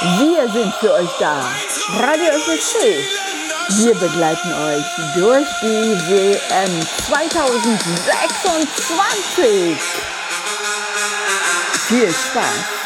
Wir sind für euch da. Radio FSC. Wir begleiten euch durch die WM 2026. Viel Spaß.